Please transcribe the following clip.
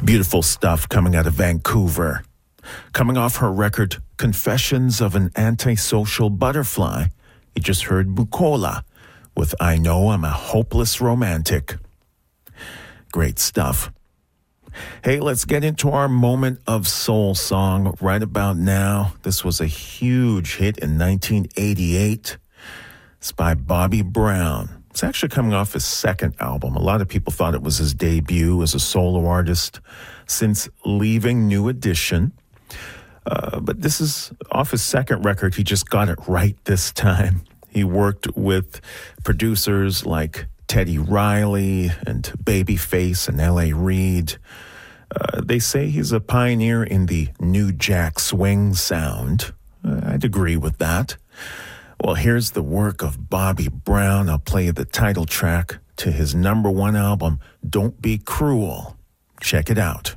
Beautiful stuff coming out of Vancouver. Coming off her record, Confessions of an Antisocial Butterfly, you just heard Bukola with I Know I'm a Hopeless Romantic. Great stuff. Hey, let's get into our moment of soul song right about now. This was a huge hit in 1988. It's by Bobby Brown. It's actually coming off his second album. A lot of people thought it was his debut as a solo artist since leaving New Edition. But this is off his second record. He just got it right this time. He worked with producers like Teddy Riley and Babyface and L.A. Reid. They say he's a pioneer in the New Jack Swing sound. I'd agree with that. Well, here's the work of Bobby Brown. I'll play you the title track to his #1 album, Don't Be Cruel. Check it out.